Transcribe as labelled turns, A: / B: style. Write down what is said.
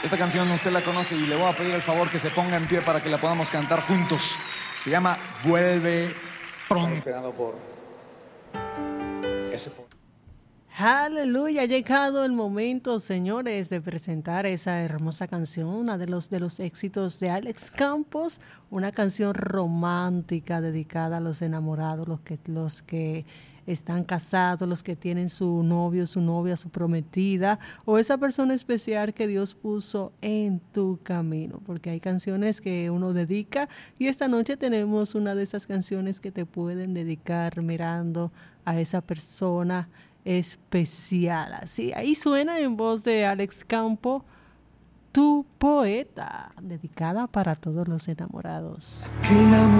A: Esta canción usted la conoce y le voy a pedir el favor que se ponga en pie para que la podamos cantar juntos. Se llama Vuelve Pronto. Esperando por ese...
B: Aleluya, ha llegado el momento, señores, de presentar esa hermosa canción, una de los éxitos de Alex Campos, una canción romántica dedicada a los enamorados, los que están casados, los que tienen su novio, su novia, su prometida o esa persona especial que Dios puso en tu camino, porque hay canciones que uno dedica y esta noche tenemos una de esas canciones que te pueden dedicar mirando a esa persona especial. Así, ahí suena en voz de Alex Campo, Tu Poeta, dedicada para todos los enamorados.
A: Que